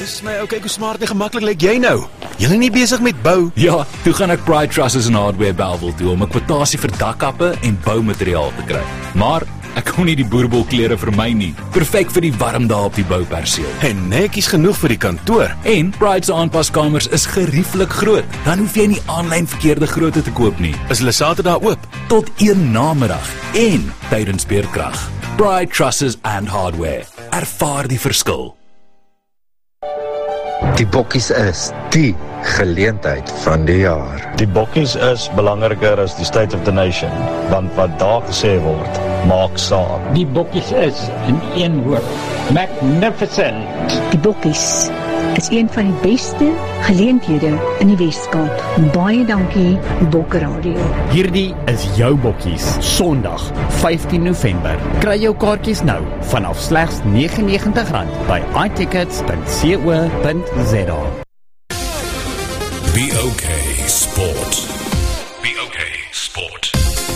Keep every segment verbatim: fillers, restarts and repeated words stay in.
is my ou, kyk hoe smart en gemaklik lyk jy nou. Jy is nie besig met bou. Ja, toe gaan ek Pride Trusses and Hardware Bellville toe om 'n kwotasie vir dakkappe en boumateriaal te kry. Maar ek kon nie die boerbol-klere vir my nie. Perfek vir die warm dae op die bouperseel. En netjies genoeg vir die kantoor. En Pride se aanpaskamers is gerieflik groot. Dan hoef jy nie aanlyn verkeerde grootte te koop nie. Is hulle Saterdag oop? Tot een namiddag en tydens beerkrag. Pride Trusses and Hardware. Ervaar die verskil. Die bokkies is die geleentheid van die jaar. Die bokkies is belangriker as die State of the Nation, want wat daar gesê word, maak saam. Die bokkies is in een woord magnificent. Die bokkies is een van die beste geleenthede in die Weskaap. Baie dankie, Bokkeradio. Hierdie is jou bokkies, Sondag, vyftien November. Kry jou kaartjies nou vanaf slegs negentig en negentig rand by i tickets punt co punt za. B O K Sport. B O K Sport.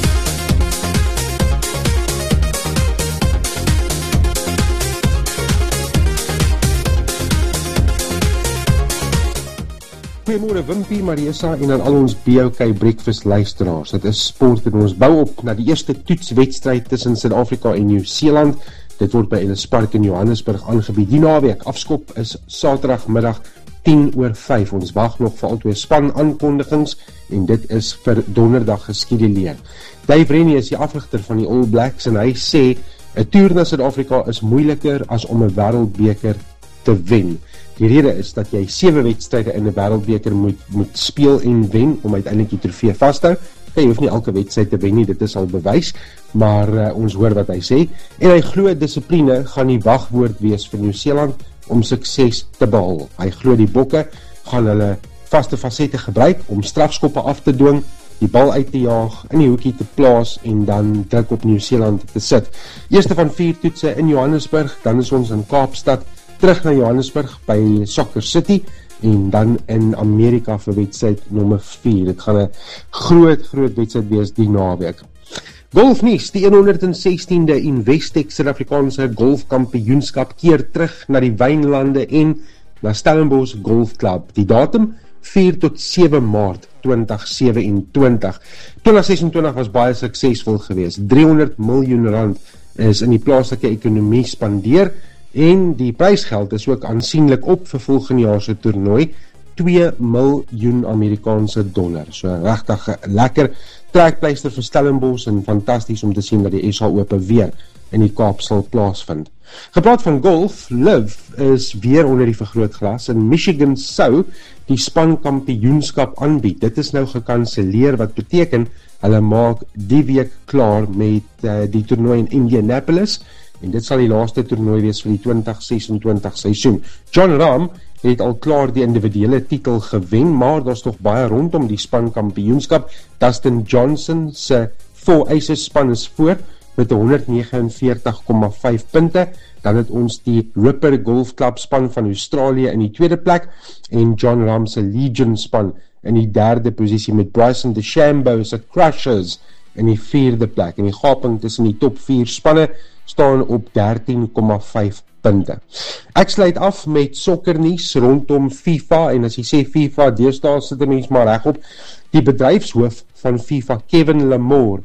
Goeiemôre Wimpie, Marisa en aan al ons B O K Breakfast luisteraars. Dit is sport en ons bou op na die eerste toetswedstryd tussen Suid-Afrika en Nieu-Seeland. Dit word by Ellis Park in Johannesburg aangebied. Die naweek afskop is Saterdagmiddag tien oor vyf. Ons wag nog vir albei span aankondigings en dit is vir Donderdag geskeduleer. Dave Rennie is die afrigter van die All Blacks en hy sê 'n toer na Suid-Afrika is moeiliker as om 'n wêreldbeker te wen. Die rede is dat jy sewe wedstryde in 'n wêreldbeker moet moet speel en wen om uiteindelik die trofee vas te hou. Jy hoef nie elke wedstryd te wen nie, dit is al bewys, maar uh, ons hoor wat hy sê. En hy glo dissipline gaan die wagwoord wees vir Nieu-Seeland om sukses te behaal. Hy glo die bokke gaan hulle vaste fasette gebruik om strafskoppe af te dwing, die bal uit te jaag, in die hoekie te plaas en dan druk op Nieu-Seeland te sit. Eerste van vier toetse in Johannesburg, dan is ons in Kaapstad, terug na Johannesburg by Soccer City en dan in Amerika vir wedstryd nommer vier. Dit gaan 'n groot, groot wedstryd wees die naweek. Golfnuus, die honderd en sestiende Investec Suid-Afrikaanse golfkampioenskap keer terug na die Wynlande en na Stellenbosch Golfklub. Die datum vier tot sewe Maart twintig sewe-en-twintig. twintig ses-en-twintig was baie suksesvol geweest. driehonderd miljoen rand is in die plaaslike ekonomie spandeer en die prysgeld is ook aansienlik op vir volgende jaar se toernooi, twee miljoen Amerikaanse dollar. So regtig 'n lekker trekpleister vir Stellenbosch en fantasties om te sien dat die S A Ope weer in die Kaap sal plaasvind. Gepraat van golf, Liv is weer onder die vergrootglas en Michigan sou die spankampioenskap aanbied. Dit is nou gekanselleer, wat beteken hulle maak die week klaar met uh, die toernooi in Indianapolis en dit sal die laaste toernooi wees vir die twintig ses-en-twintig seisoen. John Rahm het al klaar die individuele titel gewen, maar daar's nog baie rondom die spankampioenskap. Dustin Johnson se Four Aces span is voor met honderd negenenveertig komma vyf punte. Dan het ons die Ripper Golf Club span van Australië in die tweede plek en John Rahm se Legion span in die derde posisie met Bryson DeChambeau se Crushers in die vierde plek. En die gaping tussen die top vier spanne staan op dertien komma vyf punte. Ek sluit af met sokkernuus rondom FIFA en as jy sê FIFA, deesdae sit 'n mens maar regop. Die bedryfshoof van FIFA, Kevin Lamore,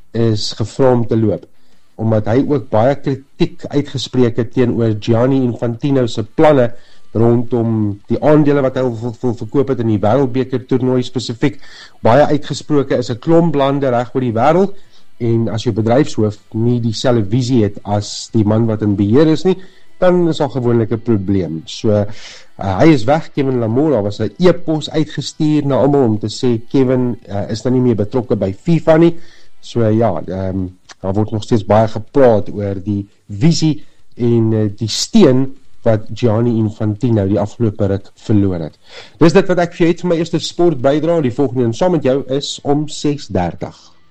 is gevra om te loop, omdat hy ook baie kritiek uitgespreek het teenoor Gianni Infantino se planne rondom die aandele wat hy wil, wil verkoop het in die wêreldbeker toernooi spesifiek. Baie uitgesproke is 'n klomp lande reg oor die wêreld en as jou bedryfshoof nie dieselfde visie het as die man wat in beheer is nie, dan is al gewoonlik 'n probleem. So, uh, hy is weg, Kevin Lamore, daar was 'n e-pos uitgestuur na almal om te sê Kevin uh, is dan nie meer betrokke by FIFA nie. So uh, ja, um, daar word nog steeds baie gepraat oor die visie en uh, die steun wat Gianni Infantino die afgelope ruk verloor het. Dis dit wat ek vir jou het vir my eerste sport bydra. Die volgende en saam met jou is om ses dertig.